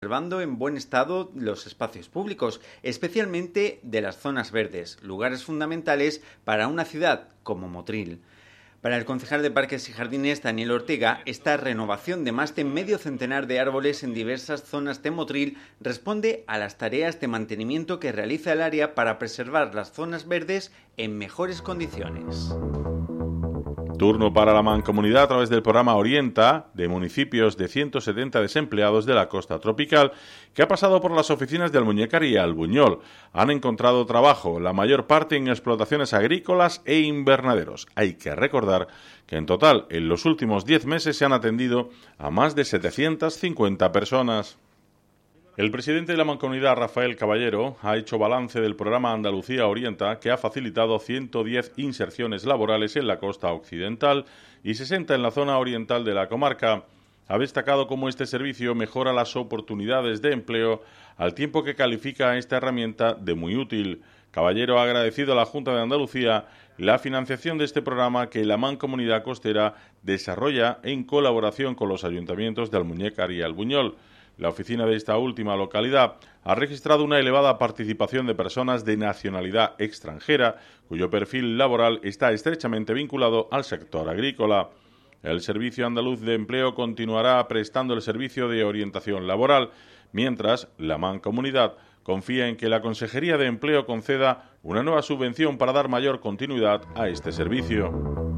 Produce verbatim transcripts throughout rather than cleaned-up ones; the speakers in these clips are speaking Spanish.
Conservando en buen estado los espacios públicos, especialmente de las zonas verdes, lugares fundamentales para una ciudad como Motril. Para el concejal de Parques y Jardines, Daniel Ortega, esta renovación de más de medio centenar de árboles en diversas zonas de Motril responde a las tareas de mantenimiento que realiza el área para preservar las zonas verdes en mejores condiciones. Turno para la Mancomunidad a través del programa Orienta, de municipios de ciento setenta desempleados de la costa tropical, que ha pasado por las oficinas de Almuñécar y Albuñol. Han encontrado trabajo, la mayor parte en explotaciones agrícolas e invernaderos. Hay que recordar que en total, en los últimos diez meses se han atendido a más de setecientas cincuenta personas. El presidente de la Mancomunidad, Rafael Caballero, ha hecho balance del programa Andalucía Orienta, que ha facilitado ciento diez inserciones laborales en la costa occidental y sesenta en la zona oriental de la comarca. Ha destacado cómo este servicio mejora las oportunidades de empleo, al tiempo que califica esta herramienta de muy útil. Caballero ha agradecido a la Junta de Andalucía la financiación de este programa que la Mancomunidad Costera desarrolla en colaboración con los ayuntamientos de Almuñécar y Albuñol. La oficina de esta última localidad ha registrado una elevada participación de personas de nacionalidad extranjera, cuyo perfil laboral está estrechamente vinculado al sector agrícola. El Servicio Andaluz de Empleo continuará prestando el servicio de orientación laboral, mientras la Mancomunidad confía en que la Consejería de Empleo conceda una nueva subvención para dar mayor continuidad a este servicio.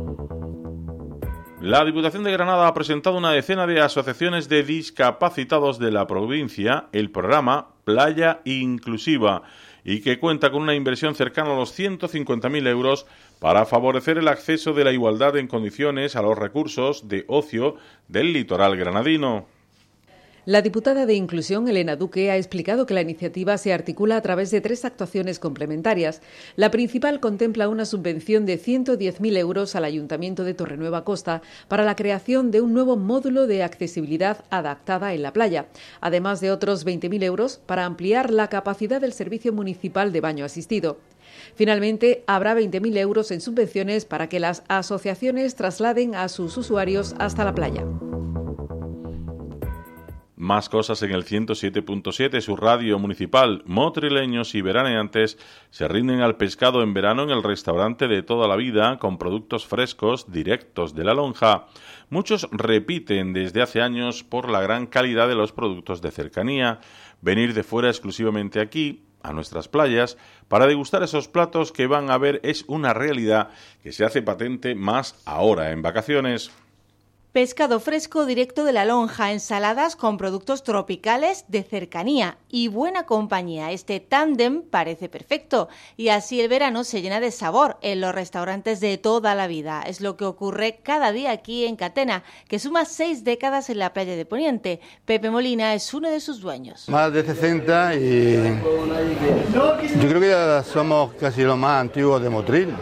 La Diputación de Granada ha presentado una decena de asociaciones de discapacitados de la provincia el programa Playa Inclusiva y que cuenta con una inversión cercana a los ciento cincuenta mil euros para favorecer el acceso de la igualdad en condiciones a los recursos de ocio del litoral granadino. La diputada de Inclusión, Elena Duque, ha explicado que la iniciativa se articula a través de tres actuaciones complementarias. La principal contempla una subvención de ciento diez mil euros al Ayuntamiento de Torrenueva Costa para la creación de un nuevo módulo de accesibilidad adaptada en la playa, además de otros veinte mil euros para ampliar la capacidad del Servicio Municipal de Baño Asistido. Finalmente, habrá veinte mil euros en subvenciones para que las asociaciones trasladen a sus usuarios hasta la playa. Más cosas en el ciento siete punto siete, su radio municipal. Motrileños y veraneantes se rinden al pescado en verano en el restaurante de toda la vida con productos frescos directos de la lonja. Muchos repiten desde hace años por la gran calidad de los productos de cercanía. Venir de fuera exclusivamente aquí, a nuestras playas, para degustar esos platos que van a ver es una realidad que se hace patente más ahora en vacaciones. Pescado fresco directo de la lonja, ensaladas con productos tropicales de cercanía y buena compañía. Este tándem parece perfecto y así el verano se llena de sabor en los restaurantes de toda la vida. Es lo que ocurre cada día aquí en Catena, que suma seis décadas en la playa de Poniente. Pepe Molina es uno de sus dueños. Más de sesenta y yo creo que ya somos casi los más antiguos de Motril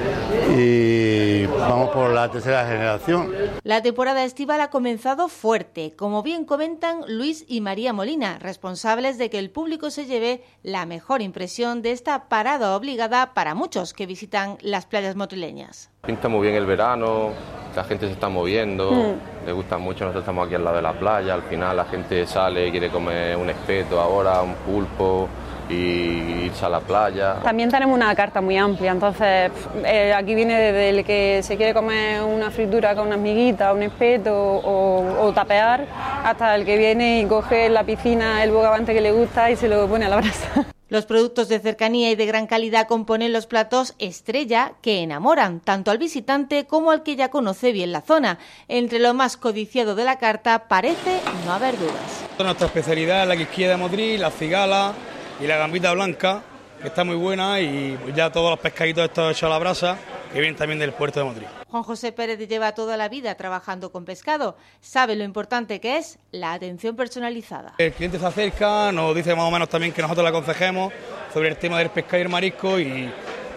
y vamos por la tercera generación. La temporada estival ha comenzado fuerte, como bien comentan Luis y María Molina, responsables de que el público se lleve la mejor impresión de esta parada obligada para muchos que visitan las playas motrileñas. Pinta muy bien el verano, la gente se está moviendo, mm. le gusta mucho, nosotros estamos aquí al lado de la playa, al final la gente sale, quiere comer un espeto ahora, un pulpo y irse a la playa. También tenemos una carta muy amplia, entonces eh, aquí viene desde el que se quiere comer una fritura con unas miguitas, un espeto o, o tapear, hasta el que viene y coge en la piscina el bogavante que le gusta y se lo pone a la brasa. Los productos de cercanía y de gran calidad componen los platos estrella que enamoran tanto al visitante como al que ya conoce bien la zona. Entre lo más codiciado de la carta parece no haber dudas. Nuestra especialidad es la quisquilla de Motril, la cigala y la gambita blanca, que está muy buena, y ya todos los pescaditos estos hechos a la brasa, que vienen también del puerto de Motril. Juan José Pérez lleva toda la vida trabajando con pescado. Sabe lo importante que es la atención personalizada. El cliente se acerca, nos dice más o menos también que nosotros le aconsejemos sobre el tema del pescado y el marisco y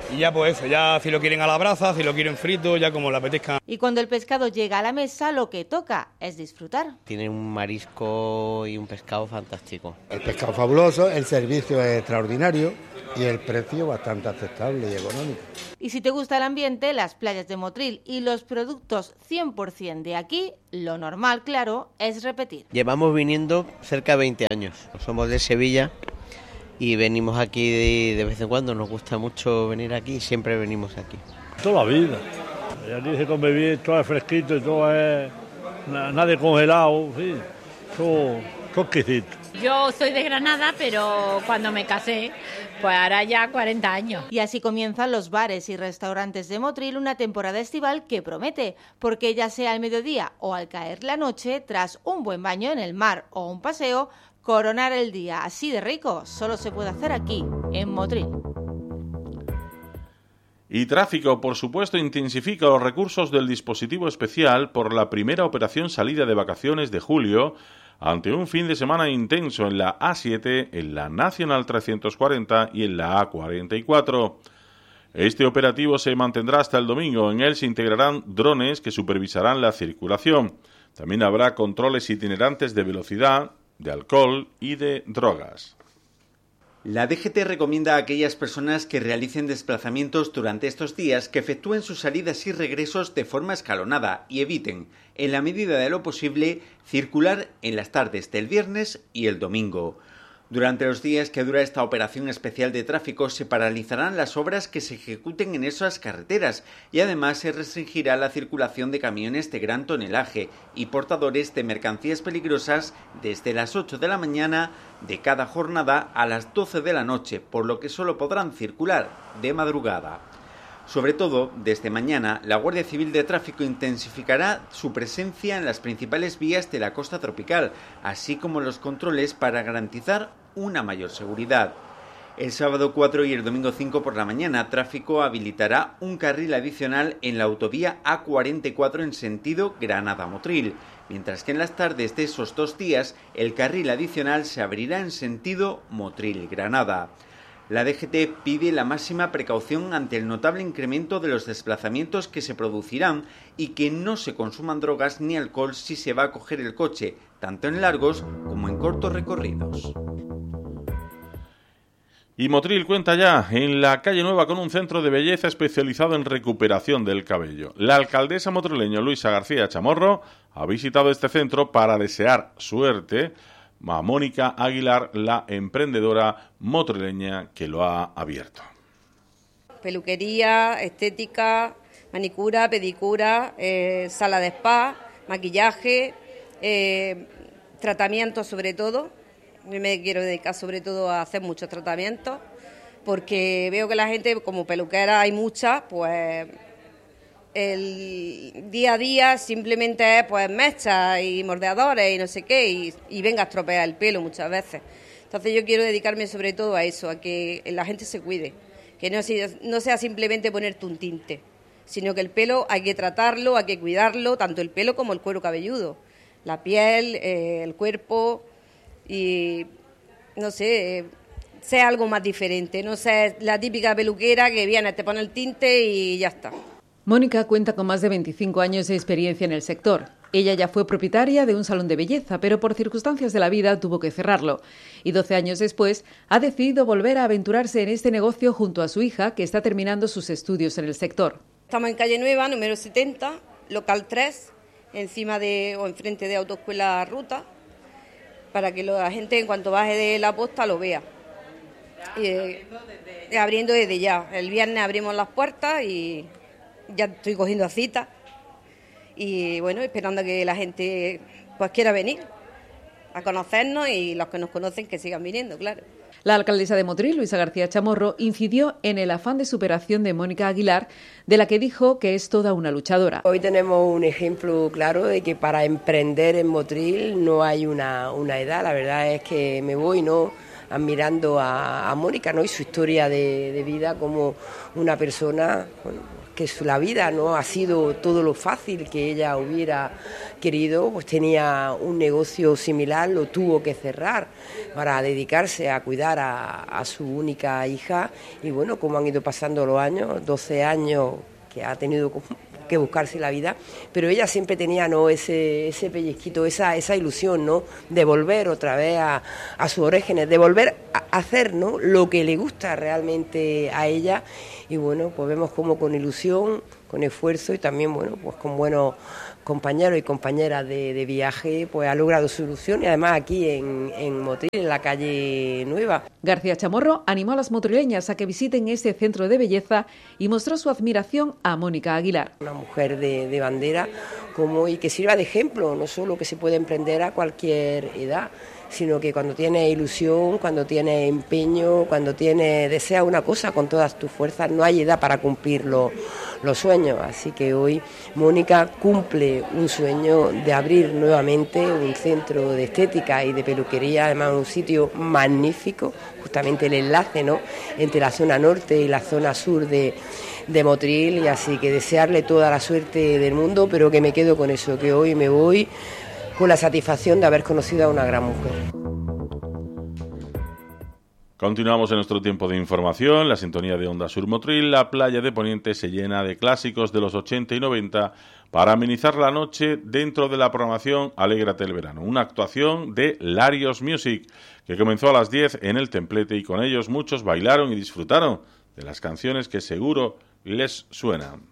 y ya pues eso, ya si lo quieren a la brasa, si lo quieren frito, ya como le apetezca. Y cuando el pescado llega a la mesa, lo que toca es disfrutar. Tiene un marisco y un pescado fantástico. El pescado fabuloso, el servicio es extraordinario y el precio bastante aceptable y económico. Y si te gusta el ambiente, las playas de Motril y los productos cien por ciento de aquí, lo normal, claro, es repetir. Llevamos viniendo cerca de veinte años. Somos de Sevilla y venimos aquí de, de vez en cuando. Nos gusta mucho venir aquí y siempre venimos aquí. Toda la vida. Y aquí se come bien, todo es fresquito y todo es nada congelado, sí, todo, todo exquisito. Yo soy de Granada, pero cuando me casé, pues hará ya cuarenta años. Y así comienzan los bares y restaurantes de Motril, una temporada estival que promete, porque ya sea al mediodía o al caer la noche, tras un buen baño en el mar o un paseo, coronar el día así de rico solo se puede hacer aquí, en Motril. Y Tráfico, por supuesto, intensifica los recursos del dispositivo especial por la primera operación salida de vacaciones de julio, ante un fin de semana intenso en la A siete, en la Nacional trescientos cuarenta y en la A cuarenta y cuatro. Este operativo se mantendrá hasta el domingo. En él se integrarán drones que supervisarán la circulación. También habrá controles itinerantes de velocidad, de alcohol y de drogas. La D G T recomienda a aquellas personas que realicen desplazamientos durante estos días que efectúen sus salidas y regresos de forma escalonada y eviten, en la medida de lo posible, circular en las tardes del viernes y el domingo. Durante los días que dura esta operación especial de tráfico se paralizarán las obras que se ejecuten en esas carreteras y además se restringirá la circulación de camiones de gran tonelaje y portadores de mercancías peligrosas desde las ocho de la mañana de cada jornada a las doce de la noche, por lo que solo podrán circular de madrugada. Sobre todo, desde mañana, la Guardia Civil de Tráfico intensificará su presencia en las principales vías de la costa tropical, así como los controles para garantizar una mayor seguridad. El sábado cuatro y el domingo cinco por la mañana, Tráfico habilitará un carril adicional en la autovía A cuarenta y cuatro en sentido Granada-Motril, mientras que en las tardes de esos dos días, el carril adicional se abrirá en sentido Motril-Granada. La D G T pide la máxima precaución ante el notable incremento de los desplazamientos que se producirán y que no se consuman drogas ni alcohol si se va a coger el coche, tanto en largos como en cortos recorridos. Y Motril cuenta ya en la calle Nueva con un centro de belleza especializado en recuperación del cabello. La alcaldesa motrileña Luisa García Chamorro ha visitado este centro para desear suerte a Mónica Aguilar, la emprendedora motrileña que lo ha abierto. Peluquería, estética, manicura, pedicura, eh, sala de spa, maquillaje, eh, tratamientos sobre todo. Yo me quiero dedicar sobre todo a hacer muchos tratamientos porque veo que la gente, como peluquera hay muchas, pues el día a día simplemente es pues mechas y mordeadores y no sé qué y, y venga a estropear el pelo muchas veces. Entonces yo quiero dedicarme sobre todo a eso, a que la gente se cuide, que no sea, no sea simplemente ponerte un tinte, sino que el pelo hay que tratarlo, hay que cuidarlo, tanto el pelo como el cuero cabelludo, la piel, eh, el cuerpo y no sé, eh, sea algo más diferente, no sea la típica peluquera que viene, te pone el tinte y ya está. Mónica cuenta con más de veinticinco años de experiencia en el sector. Ella ya fue propietaria de un salón de belleza, pero por circunstancias de la vida tuvo que cerrarlo. Y doce años después ha decidido volver a aventurarse en este negocio junto a su hija, que está terminando sus estudios en el sector. Estamos en calle Nueva, número setenta, local tres, encima de o enfrente de Autoescuela Ruta, para que la gente en cuanto baje de la posta lo vea. Y, eh, abriendo desde ya. El viernes abrimos las puertas y ya estoy cogiendo cita y bueno, esperando que la gente pues quiera venir a conocernos y los que nos conocen que sigan viniendo, claro. La alcaldesa de Motril, Luisa García Chamorro, incidió en el afán de superación de Mónica Aguilar, de la que dijo que es toda una luchadora. Hoy tenemos un ejemplo claro de que para emprender en Motril no hay una, una edad. La verdad es que me voy no admirando a, a Mónica, ¿no? Y su historia de, de vida como una persona, bueno, que su, la vida no ha sido todo lo fácil que ella hubiera querido, pues tenía un negocio similar, lo tuvo que cerrar para dedicarse a cuidar a, a su única hija. Y bueno, como han ido pasando los años, doce años que ha tenido que buscarse la vida, pero ella siempre tenía, ¿no?, ese, ese pellizquito, esa, esa ilusión, ¿no?, de volver otra vez a, a sus orígenes, de volver a hacer, ¿no?, lo que le gusta realmente a ella. Y bueno, pues vemos cómo con ilusión, con esfuerzo y también, bueno, pues con buenos compañeros y compañeras de, de viaje, pues ha logrado su ilusión, y además aquí en, en Motril, en la calle Nueva. García Chamorro animó a las motrileñas a que visiten este centro de belleza y mostró su admiración a Mónica Aguilar. Una mujer de, de bandera como y que sirva de ejemplo, no solo que se puede emprender a cualquier edad, sino que cuando tiene ilusión, cuando tiene empeño, cuando tiene desea una cosa con todas tus fuerzas, no hay edad para cumplirlo los sueños. Así que hoy Mónica cumple un sueño de abrir nuevamente un centro de estética y de peluquería, además un sitio magnífico, justamente el enlace, ¿no?, entre la zona norte y la zona sur de, de Motril, y así que desearle toda la suerte del mundo, pero que me quedo con eso, que hoy me voy con la satisfacción de haber conocido a una gran mujer. Continuamos en nuestro tiempo de información, la sintonía de Onda Sur Motril. La playa de Poniente se llena de clásicos de los ochenta y noventa para amenizar la noche dentro de la programación Alégrate el Verano, una actuación de Larios Music que comenzó a las diez en el Templete, y con ellos muchos bailaron y disfrutaron de las canciones que seguro les suenan.